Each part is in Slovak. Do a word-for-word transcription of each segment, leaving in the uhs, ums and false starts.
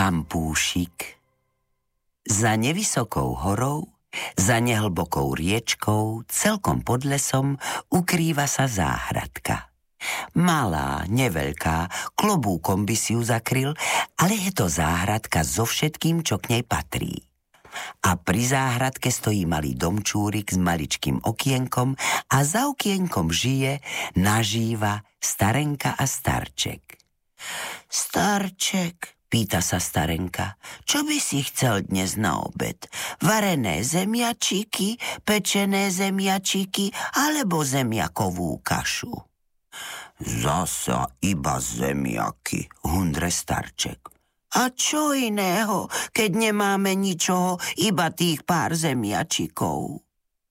Pampúšik. Za nevysokou horou, za nehlbokou riečkou, celkom pod lesom, ukrýva sa záhradka. Malá, neveľká, klobúkom by si ju zakryl, ale je to záhradka so všetkým, čo k nej patrí. A pri záhradke stojí malý domčúrik s maličkým okienkom a za okienkom žije, nažíva starenka a starček. Starček, pýta sa starenka, čo by si chcel dnes na obed? Varené zemiačiky, pečené zemiačiky alebo zemiakovú kašu? Zasa iba zemiaky, hundre starček. A čo iného, keď nemáme ničoho, iba tých pár zemiačikov?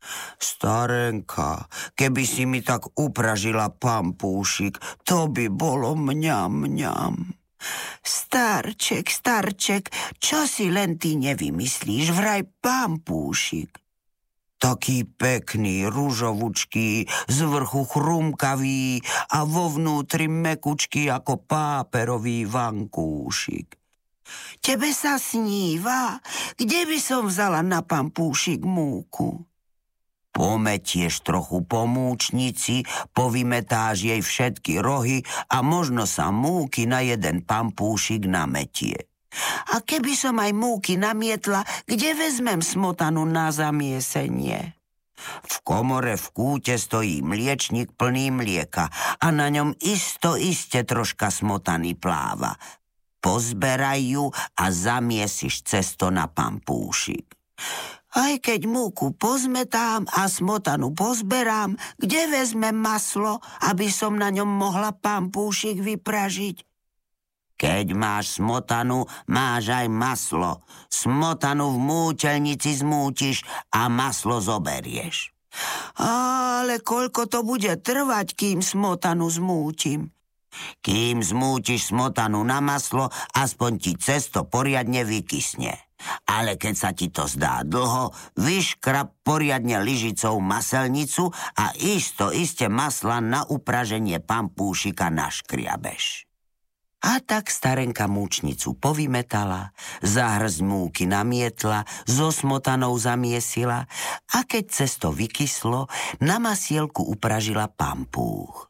Starenka, keby si mi tak upražila pampúšik, to by bolo mňam, mňam. Starček, starček, čo si len ty nevymyslíš, vraj pampúšik. Taký pekný, ružovučký, z vrchu chrumkavý a vo vnútri mekučký ako páperový vankúšik. Tebe sa sníva? Kde by som vzala na pampúšik múku? Pometieš trochu po múčnici, povymetáš jej všetky rohy a možno sa múky na jeden pampúšik nametie. A keby som aj múky namietla, kde vezmem smotanu na zamiesenie? V komore v kúte stojí mliečnik plný mlieka a na ňom isto iste troška smotany pláva. Pozberaj ju a zamiesiš cesto na pampúšik. Aj keď múku pozmetám a smotanu pozberám, kde vezmem maslo, aby som na ňom mohla pampúšik vypražiť? Keď máš smotanu, máš aj maslo. Smotanu v múteľnici zmútiš a maslo zoberieš. Ale koľko to bude trvať, kým smotanu zmútim? Kým zmútiš smotanu na maslo, aspoň ti cesto poriadne vykysne. Ale keď sa ti to zdá dlho, vyškrab poriadne lyžicou maselnicu a isto iste masla na upraženie pampúšika naškriabeš. A tak starenka múčnicu povymetala, zahrzť múky namietla, so smotanou zamiesila a keď cesto vykyslo, na masielku upražila pampúch.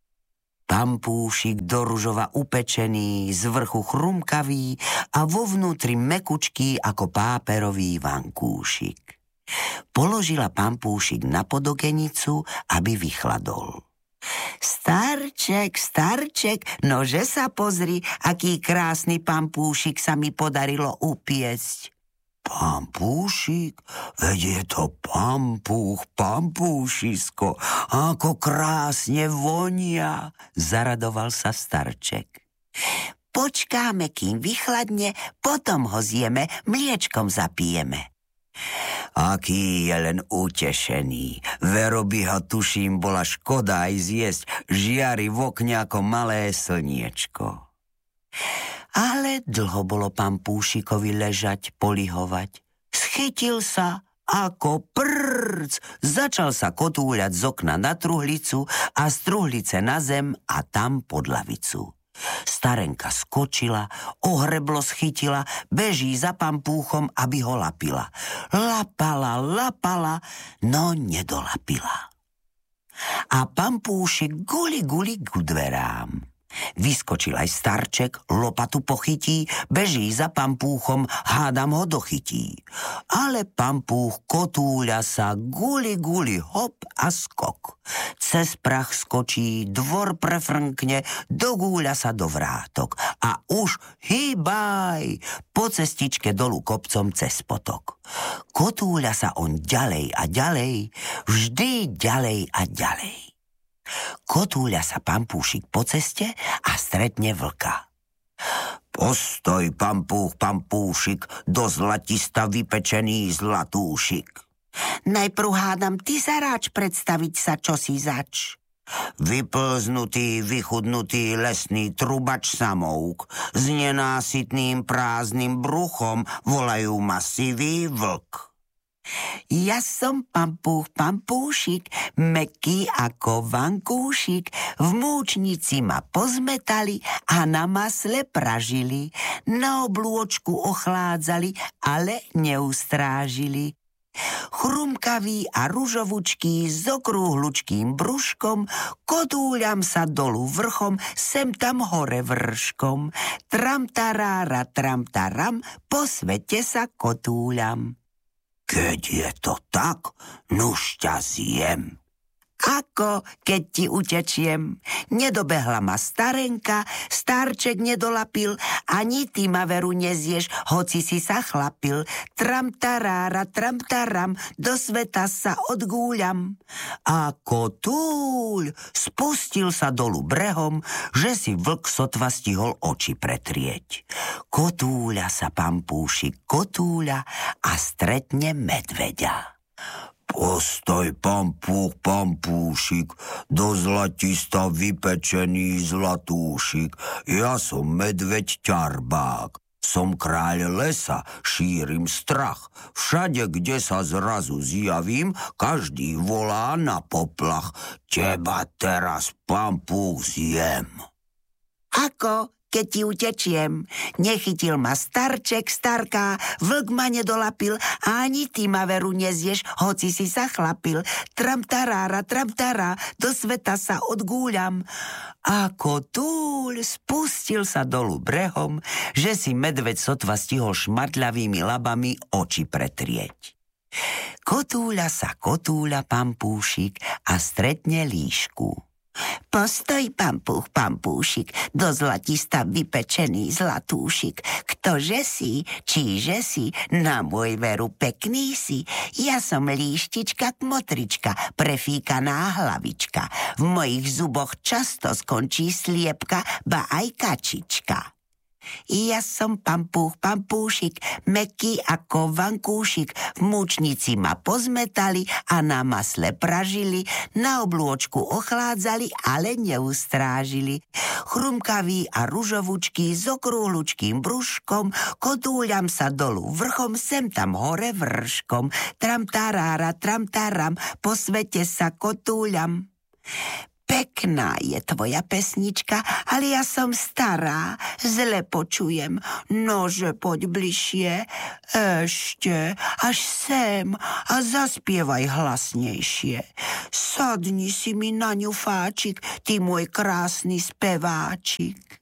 Pampúšik do ružova upečený, z vrchu chrumkavý a vo vnútri mekučký ako páperový vankúšik. Položila pampúšik na podokenicu, aby vychladol. Starček, starček, nože sa pozri, aký krásny pampúšik sa mi podarilo upiecť. Pampúšik? Veď je to pampúch, pampúšisko, ako krásne vonia, zaradoval sa starček. Počkáme, kým vychladne, potom ho zjeme, mliečkom zapijeme. Aký je len utešený. Vero by ho, tuším, bola škoda aj zjesť, žiari v okne ako malé slniečko. Ale dlho bolo pampúšikovi ležať, polihovať. Schytil sa ako prrc, začal sa kotúľať z okna na truhlicu a z truhlice na zem a tam pod lavicu. Starenka skočila, ohreblo schytila, beží za pampúchom, aby ho lapila. Lapala, lapala, no nedolapila. A pampúšik guli guli k dverám. Vyskočil aj starček, lopatu pochytí, beží za pampúchom, hádam ho dochytí. Ale pampúch kotúľa sa, guli guli, hop a skok. Cez prach skočí, dvor prefrnkne, dogúľa sa do vrátok. A už hýbaj, po cestičke dolu kopcom cez potok. Kotúľa sa on ďalej a ďalej, vždy ďalej a ďalej. Kotúľa sa pampúšik po ceste a stretne vlka. Postoj, pampúch, pampúšik, do zlatista vypečený zlatúšik. Najprv hádam, ty sa ráč predstaviť sa, čo si zač. Vyplznutý, vychudnutý lesný trubač samouk s nenásytným prázdnym bruchom volajú ma sivý vlk. Ja som pampúch, pampúšik, mäkký ako vankúšik. V múčnici ma pozmetali a na masle pražili. Na oblôčku ochládzali, ale neustrážili. Chrumkavý a ružovučký s okrúhlučkým brúškom, kotúľam sa dolu vrchom, sem tam hore vrškom. Tramtarára, tramtaram, po svete sa kotúľam. Keď je to tak, nuž ťa zjem. Ako keď ti utečiem? Nedobehla ma starenka, starček nedolapil, ani ty ma veru nezieš, hoci si sa chlapil. Tramtarára, tramtaram, do sveta sa odgúľam. A kotúľ spustil sa dolu brehom, že si vlk sotva stihol oči pretrieť. Kotúľa sa pampúšik kotúľa a stretne medveďa. Postoj, pampúch, pampúšik, do zlatista vypečený zlatúšik. Ja som medveď ťarbák, som kráľ lesa, šírim strach. Všade, kde sa zrazu zjavím, každý volá na poplach. Teba teraz, pampúch, zjem. Ako? Keď ti utečiem, nechytil ma starček, starka, vlk ma nedolapil, ani ty ma veru nezieš, hoci si sa chlapil. Tramtarára, tramtará, do sveta sa odgúľam. A kotúľ spustil sa dolu brehom, že si medveď sotva stihol šmatľavými labami oči pretrieť. Kotúľa sa kotúľa pampúšik a stretne líšku. Postoj, pampúch, pampúšik, do zlatista vypečený zlatúšik. Ktože si, číže si, na môj veru pekný si. Ja som líštička, kmotrička, prefíkaná hlavička. V mojich zuboch často skončí sliepka, ba aj kačička. Ja som pampúch, pampúšik, mäkký ako vankúšik. V múčnici ma pozmetali a na masle pražili. Na oblôčku ochládzali, ale neustrážili. Chrumkavý a ružovučký s okrúhlučkým brúškom, kotúľam sa dolu vrchom, sem tam hore vrškom. Tramtarára, tramtaram, po svete sa kotúľam. Pekná je tvoja pesnička, ale ja som stará, zle počujem. Nože, poď bližšie, ešte, až sem a zaspievaj hlasnejšie. Sadni si mi na ňufáčik, ty môj krásny speváčik.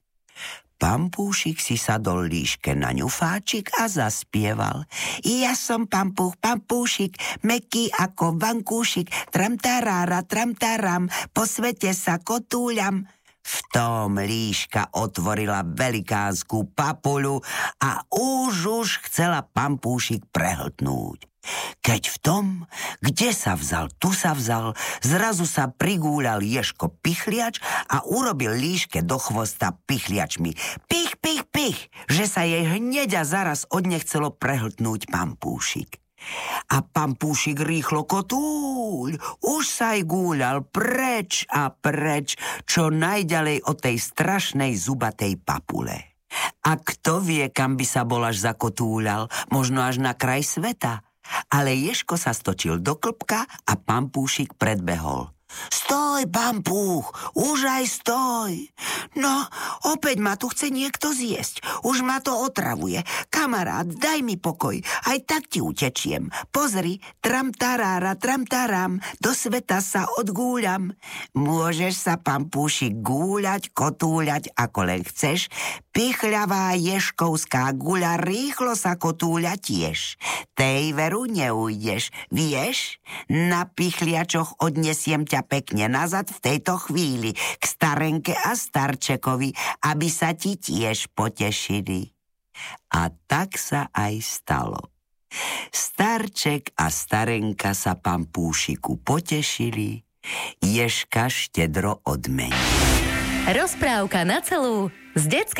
Pampúšik si sadol líške na ňufáčik a zaspieval. Ja som pampúch, pampúšik, mäkký ako vankúšik, tramtarára, tramtaram, po svete sa kotúľam. V tom líška otvorila velikánskú papuľu a už už chcela pampúšik prehltnúť. Keď v tom, kde sa vzal, tu sa vzal, zrazu sa prigúľal Ježko Pichliač a urobil líške do chvosta pichliačmi. Pich, pich, pich, že sa jej hneď a zaraz odnechcelo prehltnúť pampúšik. A pampúšik rýchlo kotúľ, už sa aj gúľal preč a preč, čo najďalej od tej strašnej zubatej papule. A kto vie, kam by sa bol až zakotúľal, možno až na kraj sveta. Ale Ježko sa stočil do klbka a pampúšik predbehol. Stoj, pampúch, už aj stoj. No, opäť ma tu chce niekto zjesť. Už ma to otravuje. Kamarát, daj mi pokoj, aj tak ti utečiem. Pozri, tramtarára, tramtaram, do sveta sa odgúľam. Môžeš sa, pampúšik, gúľať, kotúľať, ako len chceš. Pichľavá ježkovská guľa rýchlo sa kotúľa tiež. Tej veru neujdeš, vieš? Na pichliačoch odnesiem ťa pekne nazad v tejto chvíli k starenke a starčekovi, aby sa ti tiež potešili. A tak sa aj stalo. Starček a starenka sa pampúšiku potešili, Ježka štedro odmenili. Rozprávka na celú z detskej